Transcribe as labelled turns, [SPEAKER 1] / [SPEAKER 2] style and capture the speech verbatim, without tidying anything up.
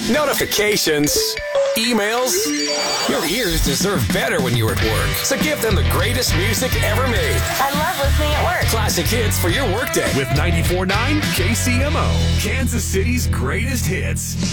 [SPEAKER 1] notifications, emails. Your ears deserve better when you're at work. So give them the greatest music ever made.
[SPEAKER 2] I love listening at work.
[SPEAKER 1] Classic hits for your workday.
[SPEAKER 3] With ninety-four point nine K C M O, Kansas City's greatest hits.